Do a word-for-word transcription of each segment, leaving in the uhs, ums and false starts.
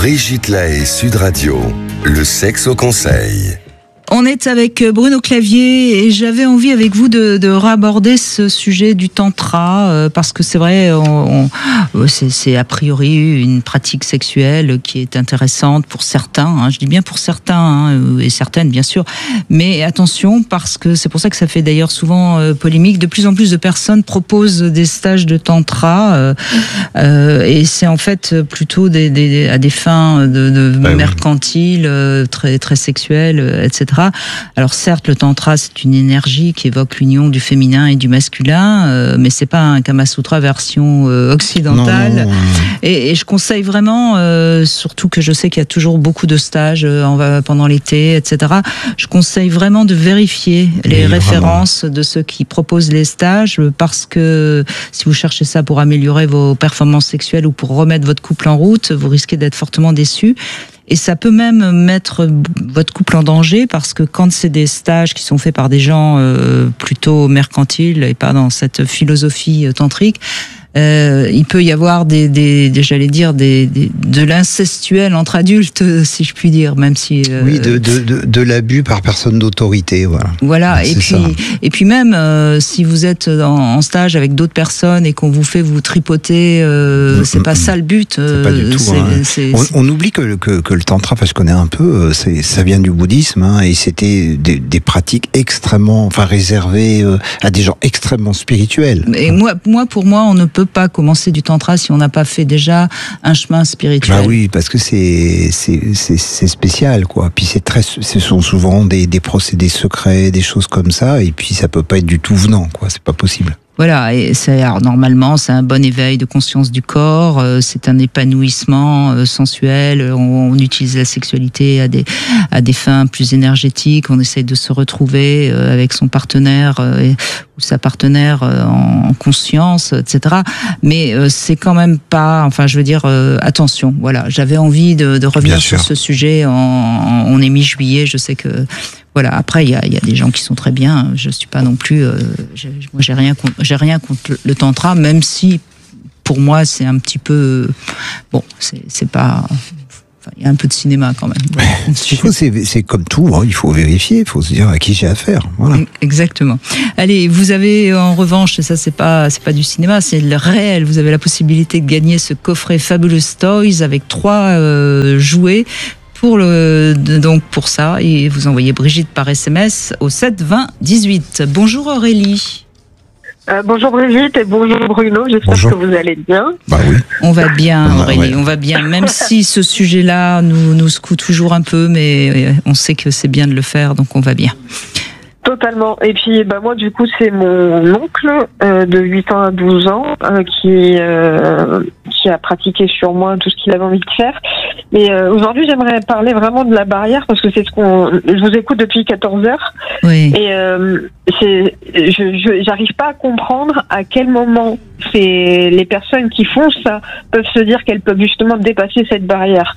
Brigitte Lahaie, Sud Radio, le sexe au conseil. On est avec Bruno Clavier et j'avais envie avec vous de, de raborder ce sujet du tantra euh, parce que c'est vrai, on, on, c'est, c'est a priori une pratique sexuelle qui est intéressante pour certains, hein, je dis bien pour certains hein, et certaines bien sûr, mais attention parce que c'est pour ça que ça fait d'ailleurs souvent euh, polémique, de plus en plus de personnes proposent des stages de tantra euh, euh, et c'est en fait plutôt des, des, à des fins de, de bah mercantiles, euh, très, très sexuelles, et cetera. Alors certes, le tantra c'est une énergie qui évoque l'union du féminin et du masculin, euh, mais c'est pas un Kama Sutra version euh, occidentale. Non, non, non. Et, et je conseille vraiment, euh, surtout que je sais qu'il y a toujours beaucoup de stages euh, en, pendant l'été, et cetera. Je conseille vraiment de vérifier les oui, références vraiment. de ceux qui proposent les stages, parce que si vous cherchez ça pour améliorer vos performances sexuelles ou pour remettre votre couple en route, vous risquez d'être fortement déçus. Et ça peut même mettre votre couple en danger parce que quand c'est des stages qui sont faits par des gens euh, plutôt mercantiles et pas dans cette philosophie tantrique, euh, il peut y avoir des, des, des j'allais dire des, des de l'incestuel entre adultes, si je puis dire, même si euh, oui, de, de, de, de l'abus par personne d'autorité, voilà. Voilà, et puis ça. et puis même euh, si vous êtes en, en stage avec d'autres personnes et qu'on vous fait vous tripoter, euh, mmh, c'est mmh, pas ça le but. C'est pas du tout. C'est, hein. c'est, on, c'est... on oublie que, que que le tantra, enfin je connais un peu, c'est ça vient du bouddhisme hein, et c'était des, des pratiques extrêmement, enfin réservées euh, à des gens extrêmement spirituels. Et moi, moi pour moi, on ne peut pas commencer du tantra si on n'a pas fait déjà un chemin spirituel. Bah oui, parce que c'est c'est c'est, c'est spécial quoi. Puis c'est très, ce sont souvent des des procédés secrets, des choses comme ça, et puis ça peut pas être du tout venant quoi. C'est pas possible. Voilà, et c'est, alors normalement c'est un bon éveil de conscience du corps, euh, c'est un épanouissement euh, sensuel, on, on utilise la sexualité à des à des fins plus énergétiques, on essaye de se retrouver euh, avec son partenaire euh, ou sa partenaire euh, en, en conscience, et cetera. Mais euh, c'est quand même pas, enfin je veux dire, euh, attention, voilà, j'avais envie de, de revenir sur ce sujet, en, en, on est mi-juillet, je sais que... Voilà. Après, il y a, y a des gens qui sont très bien. Je suis pas non plus. Euh, j'ai, moi, j'ai rien contre, j'ai rien contre le tantra, même si pour moi c'est un petit peu. Bon, c'est, c'est pas. Enfin, il y a un peu de cinéma quand même. Ouais, c'est, c'est, c'est comme tout. Hein, il faut vérifier. Il faut se dire à qui j'ai affaire. Voilà. Exactement. Allez, vous avez en revanche, et ça c'est pas, c'est pas du cinéma, c'est le réel. Vous avez la possibilité de gagner ce coffret Fabulous Toys avec trois euh, jouets. Pour le, donc pour ça, et vous envoyez Brigitte par S M S au sept vingt dix-huit. Bonjour Aurélie. Euh, bonjour Brigitte et bonjour Bruno, j'espère bonjour. que vous allez bien. Bah oui. On va bien Aurélie, ouais. on va bien, même si ce sujet-là nous, nous secoue toujours un peu, mais on sait que c'est bien de le faire, donc on va bien. Totalement. Et puis bah moi du coup c'est mon oncle euh, de huit ans à douze ans euh, qui euh, qui a pratiqué sur moi tout ce qu'il avait envie de faire. Mais euh, aujourd'hui j'aimerais parler vraiment de la barrière parce que c'est ce qu'on je vous écoute depuis quatorze heures. Oui. Et euh, c'est je, je j'arrive pas à comprendre à quel moment c'est les personnes qui font ça peuvent se dire qu'elles peuvent justement dépasser cette barrière.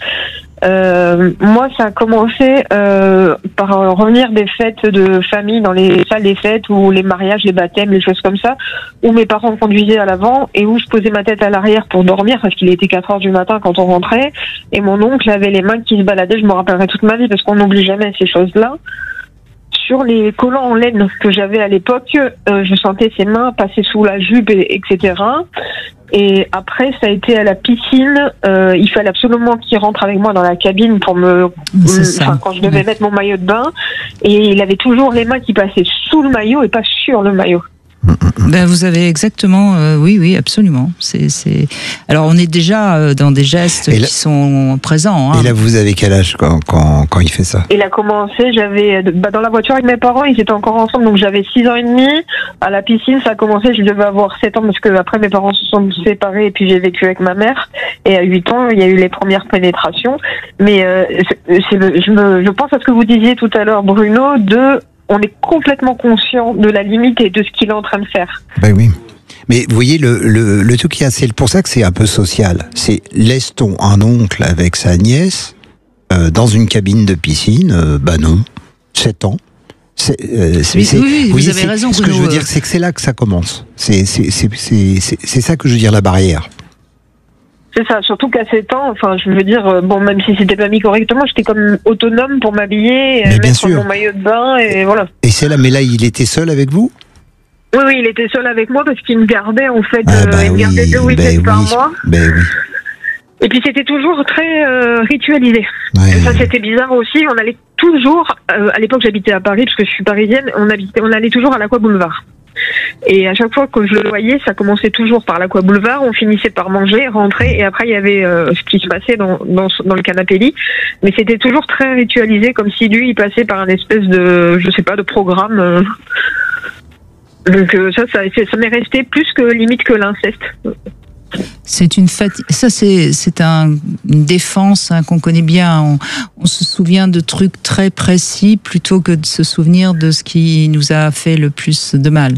Euh, moi, ça a commencé euh, par revenir des fêtes de famille dans les salles des fêtes ou les mariages, les baptêmes, les choses comme ça, où mes parents conduisaient à l'avant et où je posais ma tête à l'arrière pour dormir parce qu'il était quatre heures du matin quand on rentrait et mon oncle avait les mains qui se baladaient. Je me rappellerai toute ma vie parce qu'on n'oublie jamais ces choses-là. Sur les collants en laine que j'avais à l'époque, euh, je sentais ses mains passer sous la jupe, et, etc. Et après, ça a été à la piscine. Euh, il fallait absolument qu'il rentre avec moi dans la cabine pour me, enfin, quand je devais ouais. mettre mon maillot de bain. Et il avait toujours les mains qui passaient sous le maillot et pas sur le maillot. Ben vous avez exactement, euh, oui, oui, absolument. C'est, c'est. Alors on est déjà euh, dans des gestes là, qui sont présents. Hein. Et là, vous avez quel âge quand, quand, quand il fait ça ? Il a commencé, j'avais bah, dans la voiture avec mes parents, ils étaient encore ensemble, donc j'avais six ans et demi. À la piscine, ça a commencé, je devais avoir sept ans parce que après mes parents se sont séparés et puis j'ai vécu avec ma mère. Et à huit ans, il y a eu les premières pénétrations. Mais euh, c'est, c'est, je, me, je pense à ce que vous disiez tout à l'heure, Bruno, de on est complètement conscient de la limite et de ce qu'il est en train de faire. Ben oui. Mais vous voyez, le, le, le truc, c'est pour ça que c'est un peu social. C'est laisse-t-on un oncle avec sa nièce euh, dans une cabine de piscine ? euh, Ben non. sept ans. C'est, euh, c'est, oui, c'est, oui, vous voyez, avez c'est, raison. Ce que je veux dire, c'est que c'est là que ça commence. C'est, c'est, c'est, c'est, c'est, c'est ça que je veux dire, la barrière. C'est ça, surtout qu'à sept ans, enfin, je veux dire, euh, bon, même si c'était pas mis correctement, j'étais comme autonome pour m'habiller, Mais euh, bien mettre sûr. mon maillot de bain, et voilà. Et c'est là, mais là, il était seul avec vous? Oui, oui, il était seul avec moi parce qu'il me gardait, en fait, Ah euh, bah il me oui, gardait deux week-ends ben par oui, mois. ben oui. Et puis c'était toujours très euh, ritualisé. Ouais. Et ça, c'était bizarre aussi. On allait toujours, euh, à l'époque j'habitais à Paris, parce que je suis parisienne, on, habitait, on allait toujours à l'Aqua Boulevard. Et à chaque fois que je le voyais, ça commençait toujours par l'Aqua Boulevard, on finissait par manger, rentrer, et après il y avait euh, ce qui se passait dans, dans, dans le canapé lit. Mais c'était toujours très ritualisé, comme si lui, il passait par un espèce de, je sais pas, de programme. Euh. Donc euh, ça, ça, ça m'est resté plus que limite que l'inceste. C'est une fati- ça c'est c'est un, une défense hein, qu'on connaît bien. On, on se souvient de trucs très précis plutôt que de se souvenir de ce qui nous a fait le plus de mal.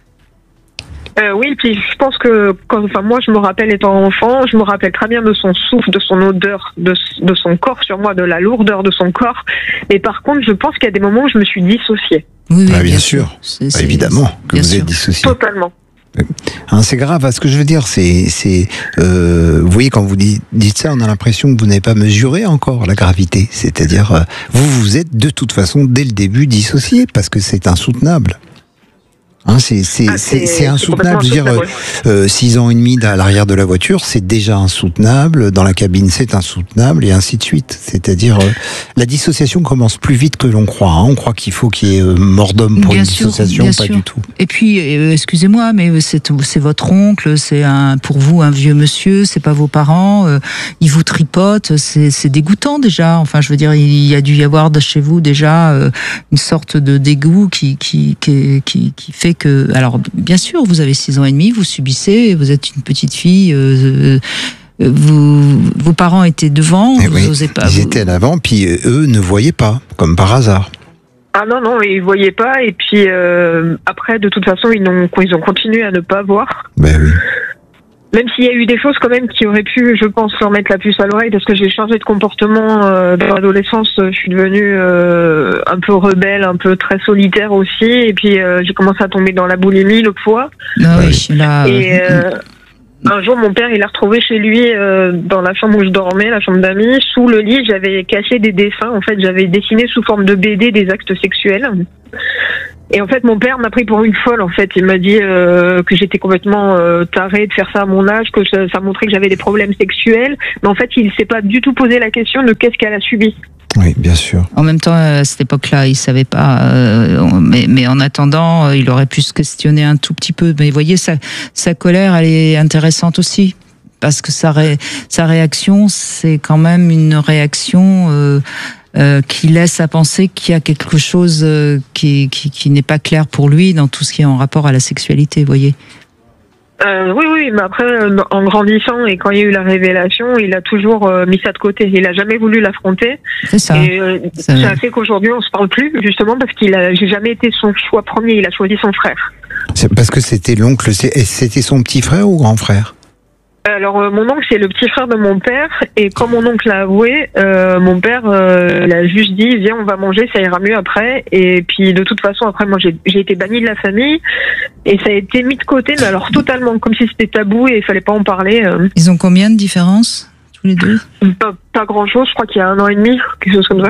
Euh, oui, puis je pense que quand, enfin moi je me rappelle étant enfant, je me rappelle très bien de son souffle, de son odeur, de, de son corps sur moi, de la lourdeur de son corps. Mais par contre, je pense qu'il y a des moments où je me suis dissociée. Oui, oui, Ah, bien sûr. C'est- Bah, c'est- évidemment que bien vous sûr. êtes dissocié. Totalement. Hein, c'est grave. Ce que je veux dire, c'est, c'est, euh, vous voyez, quand vous dites, dites ça, on a l'impression que vous n'avez pas mesuré encore la gravité. C'est-à-dire, euh, vous vous êtes de toute façon dès le début dissocié parce que c'est insoutenable. Hein, c'est, c'est, Ah, c'est, c'est- c'est c'est insoutenable. Je veux dire, complètement euh, euh, six ans et demi à l'arrière de la voiture, c'est déjà insoutenable. Dans la cabine, c'est insoutenable, et ainsi de suite. C'est-à-dire, euh, la dissociation commence plus vite que l'on croit. Hein. On croit qu'il faut qu'il y ait euh, mort d'homme pour Bien une sûr, dissociation, bien pas sûr. du tout. Et puis, euh, excusez-moi, mais c'est, c'est votre oncle, c'est un, pour vous un vieux monsieur, c'est pas vos parents, euh, ils vous tripotent, c'est, c'est dégoûtant déjà. Enfin, je veux dire, il y a dû y avoir de chez vous déjà euh, une sorte de dégoût qui, qui, qui, qui, qui fait que, alors, bien sûr, vous avez six ans et demi, vous subissez, vous êtes une petite fille. Euh, euh, vous, vos parents étaient devant, Eh vous oui, osez pas. ils vous- étaient en avant, puis euh, eux ne voyaient pas, comme par hasard. Ah non, non, ils voyaient pas. Et puis euh, après, de toute façon, ils ont, ils ont continué à ne pas voir. Ben oui. Même s'il y a eu des choses quand même qui auraient pu, je pense, leur mettre la puce à l'oreille, parce que j'ai changé de comportement euh, dans l'adolescence. Je suis devenue euh, un peu rebelle, un peu très solitaire aussi. Et puis euh, j'ai commencé à tomber dans la boulimie, le poids. Ah oui, là, Et euh, euh, un jour, mon père, il a retrouvé chez lui, euh, dans la chambre où je dormais, la chambre d'amis, sous le lit, j'avais caché des dessins. En fait, j'avais dessiné sous forme de B D des actes sexuels. Et en fait, mon père m'a pris pour une folle. En fait, il m'a dit euh, que j'étais complètement euh, tarée de faire ça à mon âge, que ça, ça montrait que j'avais des problèmes sexuels. Mais en fait, il s'est pas du tout posé la question de qu'est-ce qu'elle a subi. Oui, bien sûr. En même temps, à cette époque-là, il savait pas. euh, mais, mais en attendant, il aurait pu se questionner un tout petit peu. Mais vous voyez, sa, sa colère, elle est intéressante aussi. Parce que sa, ré, sa réaction, c'est quand même une réaction euh, euh, qui laisse à penser qu'il y a quelque chose euh, qui, qui, qui n'est pas clair pour lui dans tout ce qui est en rapport à la sexualité, vous voyez. Euh, oui, oui, mais après, euh, en grandissant et quand il y a eu la révélation, il a toujours euh, mis ça de côté. Il a jamais voulu l'affronter. C'est ça. Et euh, Ça- ça a fait qu'aujourd'hui, on se parle plus, justement, parce qu'il a, j'ai jamais été son choix premier. Il a choisi son frère. C'est parce que c'était l'oncle, c'est- c'était son petit frère ou grand frère? Alors, euh, mon oncle, c'est le petit frère de mon père. Et quand mon oncle l'a avoué, euh, mon père euh, il a juste dit, viens, on va manger, ça ira mieux après. Et puis, de toute façon, après, moi, j'ai, j'ai été bannie de la famille. Et ça a été mis de côté, mais alors totalement, comme si c'était tabou et il fallait pas en parler. euh. Ils ont combien de différences, tous les deux? Pas, pas grand-chose, je crois qu'il y a un an et demi, quelque chose comme ça.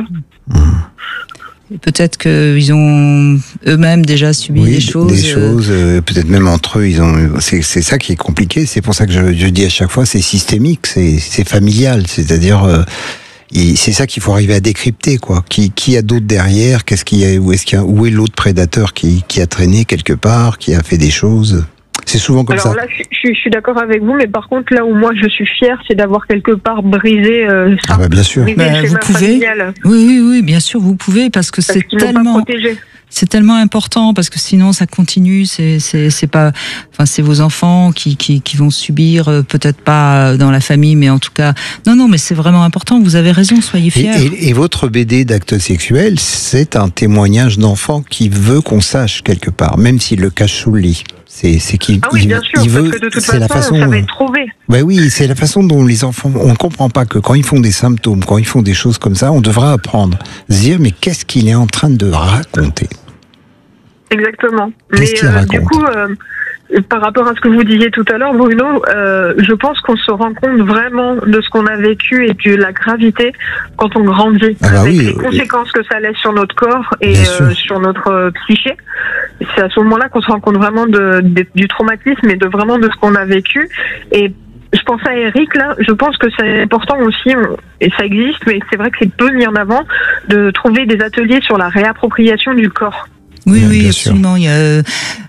Et peut-être qu'ils ont eux-mêmes déjà subi Oui, des choses. Des euh, choses, euh, peut-être même entre eux, ils ont. C'est, c'est ça qui est compliqué. C'est pour ça que je, je dis à chaque fois, c'est systémique, c'est, c'est familial. C'est-à-dire, euh, et c'est ça qu'il faut arriver à décrypter, quoi. Qui, qui a d'autre derrière? Qu'est-ce qu'il y a? Où est-ce qu'il y a, où est l'autre prédateur qui, qui a traîné quelque part, qui a fait des choses? C'est souvent comme Alors ça. là, je, je, je suis d'accord avec vous, mais par contre, là où moi je suis fière, c'est d'avoir quelque part brisé euh, ça. Ah bah bien sûr. Brisé Bah, le vous schéma pouvez. familial, Oui, oui, oui, bien sûr, vous pouvez, parce que parce c'est qu'ils m'ont pas tellement, protégé. c'est tellement important, parce que sinon ça continue, c'est, c'est, c'est pas, enfin, c'est vos enfants qui, qui, qui vont subir, euh, peut-être pas dans la famille, mais en tout cas, non, non, mais c'est vraiment important, vous avez raison, soyez Et, fiers. et- et votre B D d'actes sexuels, c'est un témoignage d'enfant qui veut qu'on sache quelque part, même s'il le cache sous le lit. C'est, c'est qu'il Ah oui, il- bien sûr, il veut. parce que de toute c'est la façon, façon. ça va être trouvé. Bah oui, c'est la façon dont les enfants. On ne comprend pas que quand ils font des symptômes, quand ils font des choses comme ça, on devra apprendre, se dire mais qu'est-ce qu'il est en train de raconter? Exactement. Qu'est-ce Mais qu'il euh, raconte du coup, euh, par rapport à ce que vous disiez tout à l'heure, Bruno, euh, je pense qu'on se rend compte vraiment de ce qu'on a vécu et de la gravité quand on grandit, Ah bah avec oui, les euh, conséquences que ça laisse sur notre corps et Bien euh, sûr. sur notre euh, psyché. C'est à ce moment-là qu'on se rend compte vraiment de, de- du traumatisme et de vraiment de ce qu'on a vécu. Et je pense à Eric là, je pense que c'est important aussi, on- et ça existe, mais c'est vrai que c'est peu mis en avant, de trouver des ateliers sur la réappropriation du corps. Oui, Ouais, oui, bien absolument. Il y a euh,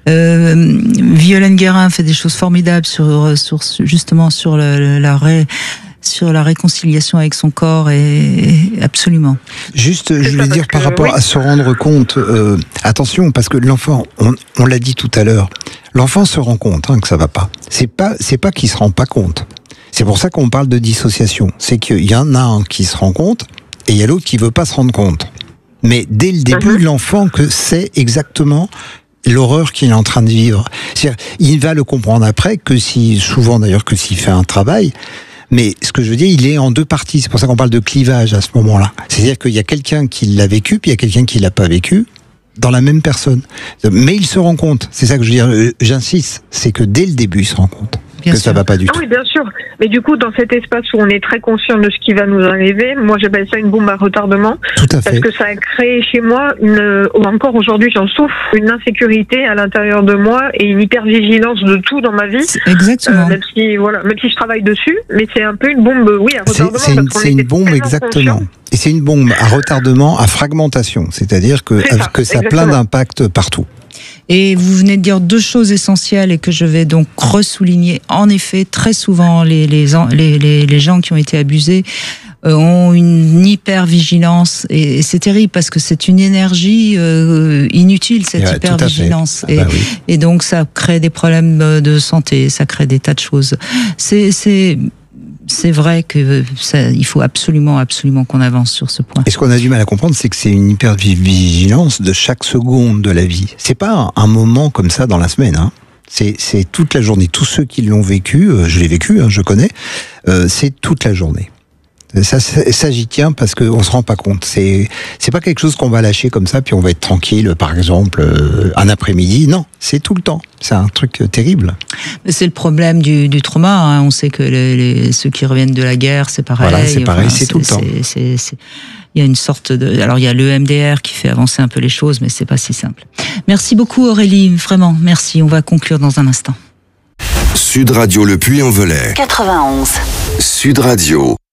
euh, Violaine Guérin fait des choses formidables sur, sur justement sur le, la ré, sur la réconciliation avec son corps et, et absolument. Juste, C'est je ça, voulais parce dire par que, rapport oui. à se rendre compte, euh, attention, parce que l'enfant, on, on l'a dit tout à l'heure, l'enfant se rend compte hein, que ça va pas. C'est pas, c'est pas qu'il se rend pas compte. C'est pour ça qu'on parle de dissociation. C'est qu'il y en a un qui se rend compte et il y a l'autre qui veut pas se rendre compte. Mais dès le début, Mhm. l'enfant que sait exactement l'horreur qu'il est en train de vivre. C'est-à-dire, il va le comprendre après que si, souvent d'ailleurs que s'il fait un travail. Mais ce que je veux dire, il est en deux parties. C'est pour ça qu'on parle de clivage à ce moment-là. C'est-à-dire qu'il y a quelqu'un qui l'a vécu, puis il y a quelqu'un qui l'a pas vécu dans la même personne. Mais il se rend compte. C'est ça que je veux dire. Euh, J'insiste. C'est que dès le début, il se rend compte Bien que sûr. ça va pas du Ah tout. oui, bien sûr. Mais du coup, dans cet espace où on est très conscient de ce qui va nous arriver, moi j'appelle ça une bombe à retardement, Tout à parce fait. que ça a créé chez moi, une, ou encore aujourd'hui j'en souffre, une insécurité à l'intérieur de moi et une hypervigilance de tout dans ma vie. C'est- Euh, Exactement. même si voilà, même si je travaille dessus, mais c'est un peu une bombe, oui, à C'est retardement. c'est une, parce qu'on c'est une était bombe tellement exactement. conscients. Et c'est une bombe à retardement, à fragmentation. C'est-à-dire que, C'est ça, que ça a plein exactement. d'impacts partout. Et vous venez de dire deux choses essentielles et que je vais donc ressouligner. En effet, très souvent, les, les, les, les, les gens qui ont été abusés euh, ont une hyper-vigilance. Et, et c'est terrible parce que c'est une énergie euh, inutile, cette Ouais, tout à fait. hyper-vigilance. Ah Et, bah oui. et donc, ça crée des problèmes de santé, ça crée des tas de choses. C'est... c'est c'est vrai que ça, il faut absolument, absolument qu'on avance sur ce point. Et ce qu'on a du mal à comprendre, c'est que c'est une hypervigilance de chaque seconde de la vie. C'est pas un moment comme ça dans la semaine. Hein. C'est, c'est toute la journée. Tous ceux qui l'ont vécu, euh, je l'ai vécu, hein, je connais, euh, c'est toute la journée. Ça, ça, ça j'y tiens parce qu'on se rend pas compte. C'est, c'est pas quelque chose qu'on va lâcher comme ça, puis on va être tranquille, par exemple, euh, un après-midi. Non, c'est tout le temps. C'est un truc euh, terrible. C'est le problème du, du trauma. Hein. On sait que les, les, ceux qui reviennent de la guerre, c'est pareil. Voilà, c'est pareil, c'est tout le temps. C'est, c'est, c'est, il y a une sorte de. Alors il y a l'E M D R qui fait avancer un peu les choses, mais c'est pas si simple. Merci beaucoup Aurélie, vraiment, merci. On va conclure dans un instant. Sud Radio Le Puy-en-Velay. quatre-vingt-onze. Sud Radio.